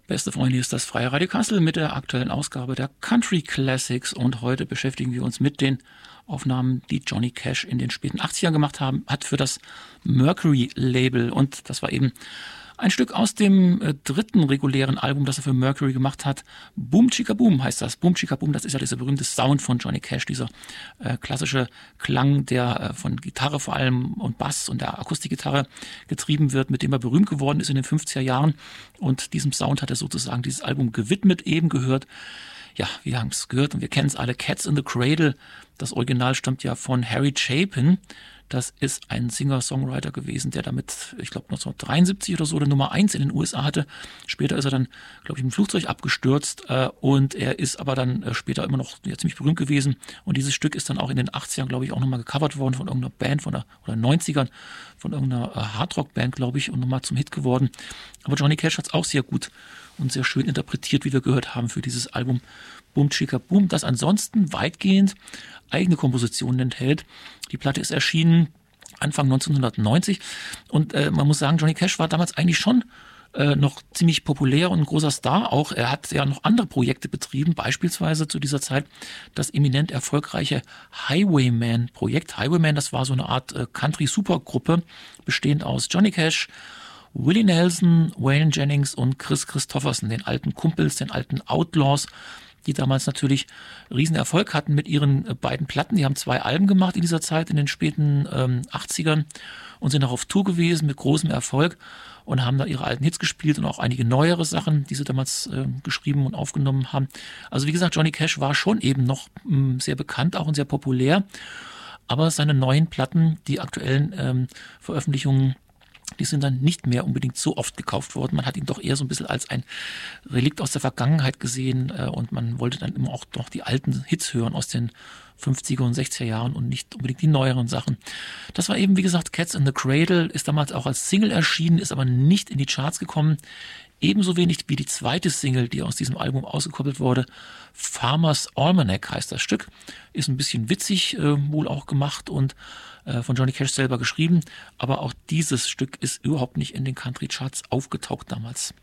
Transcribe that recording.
Beste Freunde, hier ist das Freie Radio Kassel mit der aktuellen Ausgabe der Country Classics und heute beschäftigen wir uns mit den Aufnahmen, die Johnny Cash in den späten 80ern gemacht hat für das Mercury-Label, und das war eben ein Stück aus dem dritten regulären Album, das er für Mercury gemacht hat. Boom Chicka Boom heißt das. Boom Chicka Boom, das ist ja dieser berühmte Sound von Johnny Cash, dieser klassische Klang, der von Gitarre vor allem und Bass und der Akustikgitarre getrieben wird, mit dem er berühmt geworden ist in den 50er Jahren. Und diesem Sound hat er sozusagen dieses Album gewidmet, eben gehört. Ja, wir haben es gehört und wir kennen es alle. Cats in the Cradle. Das Original stammt ja von Harry Chapin. Das ist ein Singer-Songwriter gewesen, der damit, ich glaube 1973 oder so, der Nummer 1 in den USA hatte. Später ist er dann, glaube ich, im Flugzeug abgestürzt und er ist aber dann später immer noch ziemlich berühmt gewesen. Und dieses Stück ist dann auch in den 80ern, glaube ich, auch nochmal gecovert worden von irgendeiner Band oder 90ern, von irgendeiner Hardrock-Band, glaube ich, und nochmal zum Hit geworden. Aber Johnny Cash hat es auch sehr gut und sehr schön interpretiert, wie wir gehört haben, für dieses Album Boom Chicka Boom, das ansonsten weitgehend eigene Kompositionen enthält. Die Platte ist erschienen Anfang 1990 und man muss sagen, Johnny Cash war damals eigentlich schon noch ziemlich populär und ein großer Star auch. Er hat ja noch andere Projekte betrieben, beispielsweise zu dieser Zeit das eminent erfolgreiche Highwayman-Projekt. Highwayman, das war so eine Art Country-Supergruppe, bestehend aus Johnny Cash, Willie Nelson, Waylon Jennings und Chris Christopherson, den alten Kumpels, den alten Outlaws, die damals natürlich riesen Erfolg hatten mit ihren beiden Platten. Die haben 2 Alben gemacht in dieser Zeit, in den späten 80ern, und sind auch auf Tour gewesen mit großem Erfolg und haben da ihre alten Hits gespielt und auch einige neuere Sachen, die sie damals geschrieben und aufgenommen haben. Also wie gesagt, Johnny Cash war schon eben noch sehr bekannt auch und sehr populär, aber seine neuen Platten, die aktuellen Veröffentlichungen, die sind dann nicht mehr unbedingt so oft gekauft worden. Man hat ihn doch eher so ein bisschen als ein Relikt aus der Vergangenheit gesehen und man wollte dann immer auch noch die alten Hits hören aus den 50er und 60er Jahren und nicht unbedingt die neueren Sachen. Das war eben, wie gesagt, Cats in the Cradle, ist damals auch als Single erschienen, ist aber nicht in die Charts gekommen. Ebenso wenig wie die zweite Single, die aus diesem Album ausgekoppelt wurde. Farmer's Almanac heißt das Stück. Ist ein bisschen witzig wohl auch gemacht und von Johnny Cash selber geschrieben. Aber auch dieses Stück ist überhaupt nicht in den Country Charts aufgetaucht damals.